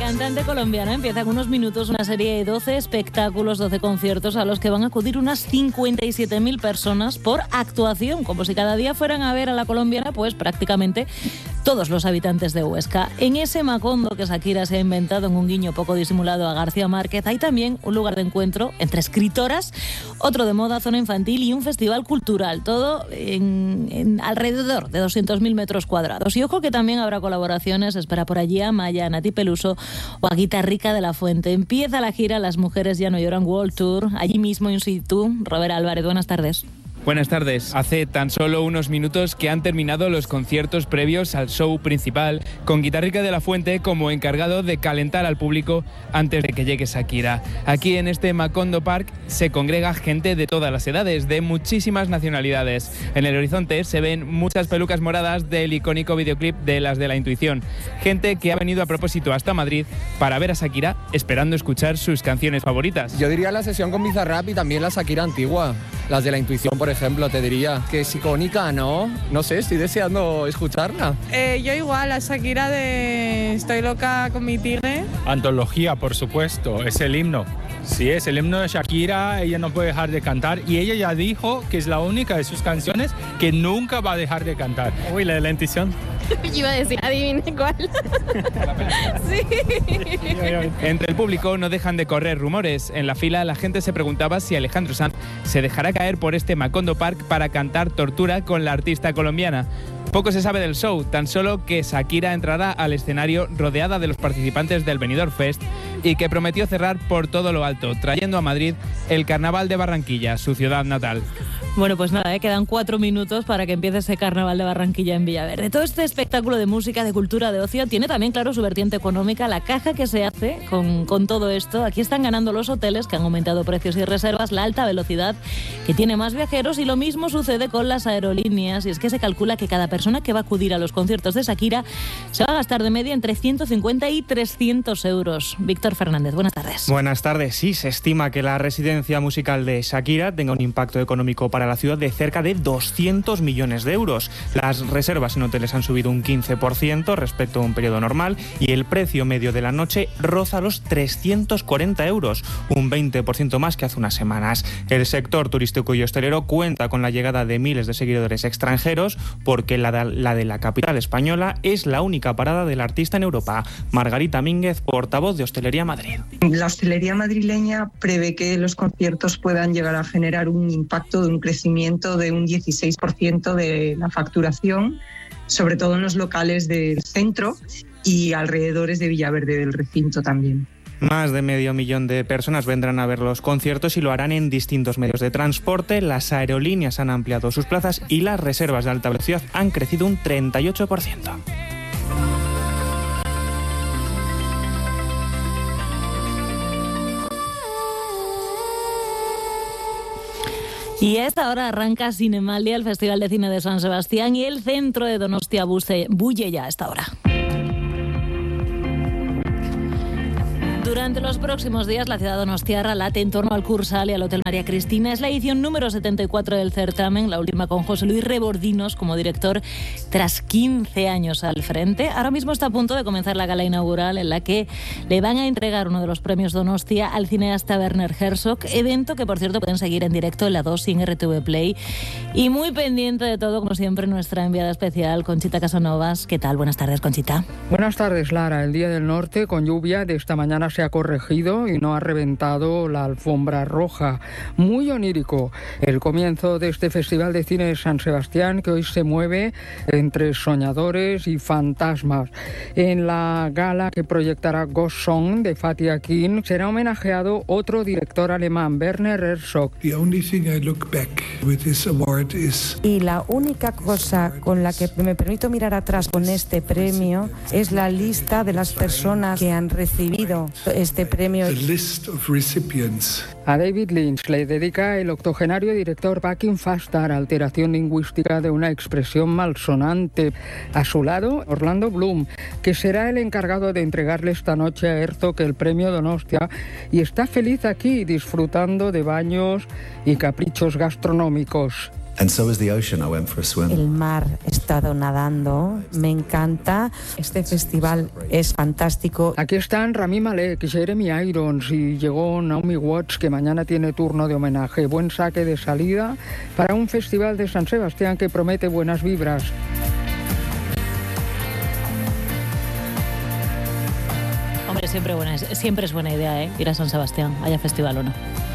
cantante colombiana empieza en unos minutos una serie de 12 espectáculos, 12 conciertos a los que van a acudir unas 57.000 personas por actuación, como si cada día fueran a ver a la colombiana, pues prácticamente todos los habitantes de Huesca. En ese Macondo que Shakira se ha inventado en un guiño poco disimulado a García Márquez, hay también un lugar de encuentro entre escritoras, otro de moda, zona infantil y un festival cultural, todo en alrededor de 200.000 metros cuadrados. Y ojo que también habrá colaboraciones, espera por allí a Maya, a Nati Peluso o a Guitarrica de la Fuente. Empieza la gira Las Mujeres Ya No Lloran World Tour, allí mismo in situ. Robert Álvarez, buenas tardes. Buenas tardes. Hace tan solo unos minutos que han terminado los conciertos previos al show principal, con Guitarrica de la Fuente como encargado de calentar al público antes de que llegue Shakira. Aquí en este Macondo Park se congrega gente de todas las edades, de muchísimas nacionalidades. En el horizonte se ven muchas pelucas moradas del icónico videoclip de Las de la Intuición. Gente que ha venido a propósito hasta Madrid para ver a Shakira, esperando escuchar sus canciones favoritas. Yo diría la sesión con Bizarrap y también la Shakira antigua. Las de la Intuición, por ejemplo, te diría que es icónica, ¿no? No sé, estoy deseando escucharla. Yo igual, la Shakira de Estoy loca con mi tigre. Antología, por supuesto, es el himno. Sí, es el himno de Shakira, ella no puede dejar de cantar y ella ya dijo que es la única de sus canciones que nunca va a dejar de cantar. Uy, la de la Intuición. Yo iba a decir, adivine cuál. Sí. Entre el público no dejan de correr rumores. En la fila la gente se preguntaba si Alejandro Sanz se dejará caer por este Macondo Park para cantar Tortura con la artista colombiana. Poco se sabe del show, tan solo que Shakira entrará al escenario rodeada de los participantes del Benidorm Fest y que prometió cerrar por todo lo alto, trayendo a Madrid el Carnaval de Barranquilla, su ciudad natal. Bueno, pues nada, quedan 4 minutos para que empiece ese Carnaval de Barranquilla en Villaverde. Todo este espectáculo de música, de cultura, de ocio, tiene también, claro, su vertiente económica, la caja que se hace con todo esto. Aquí están ganando los hoteles, que han aumentado precios y reservas, la alta velocidad, que tiene más viajeros, y lo mismo sucede con las aerolíneas. Y es que se calcula que cada persona que va a acudir a los conciertos de Shakira se va a gastar de media entre 150 y 300 euros. Víctor Fernández, buenas tardes. Buenas tardes. Sí, se estima que la residencia musical de Shakira tenga un impacto económico para la ciudad de cerca de 200 millones de euros. Las reservas en hoteles han subido un 15% respecto a un periodo normal y el precio medio de la noche roza los 340 euros, un 20% más que hace unas semanas. El sector turístico y hostelero cuenta con la llegada de miles de seguidores extranjeros porque la de la capital española es la única parada del artista en Europa. Margarita Mínguez, portavoz de Hostelería Madrid. La hostelería madrileña prevé que los conciertos puedan llegar a generar un impacto de un crecimiento de un 16% de la facturación, sobre todo en los locales del centro y alrededores de Villaverde del recinto también. Más de 500.000 de personas vendrán a ver los conciertos y lo harán en distintos medios de transporte. Las aerolíneas han ampliado sus plazas y las reservas de alta velocidad han crecido un 38%. Y a esta hora arranca Cinemalia, el Festival de Cine de San Sebastián, y el centro de Donostia bulle ya a esta hora. Durante los próximos días, la ciudad donostiarra late en torno al Cursal y al Hotel María Cristina. Es la edición número 74 del certamen, la última con José Luis Rebordinos como director tras 15 años al frente. Ahora mismo está a punto de comenzar la gala inaugural en la que le van a entregar uno de los premios Donostia al cineasta Werner Herzog, evento que, por cierto, pueden seguir en directo en la 2 y en RTV Play. Y muy pendiente de todo, como siempre, nuestra enviada especial, Conchita Casanovas. ¿Qué tal? Buenas tardes, Conchita. Buenas tardes, Lara. El Día del Norte, con lluvia de esta mañana, se ha corregido y no ha reventado la alfombra roja. Muy onírico el comienzo de este Festival de Cine de San Sebastián, que hoy se mueve entre soñadores y fantasmas. En la gala que proyectará Ghost Song de Fatih Akin será homenajeado otro director alemán, Werner Herzog. Y la única cosa con la que me permito mirar atrás con este premio es la lista de las personas que han recibido este premio. A David Lynch le dedica el octogenario director Bucking Faster, alteración lingüística de una expresión malsonante. A su lado, Orlando Bloom, que será el encargado de entregarle esta noche a Herzog el premio Donostia, y está feliz aquí disfrutando de baños y caprichos gastronómicos. El mar, he estado nadando, me encanta. Este festival es fantástico. Aquí están Rami Malek, Jeremy Irons y llegó Naomi Watts, que mañana tiene turno de homenaje. Buen saque de salida para un festival de San Sebastián que promete buenas vibras. Hombre, siempre es buena idea, ir a San Sebastián, haya festival o no.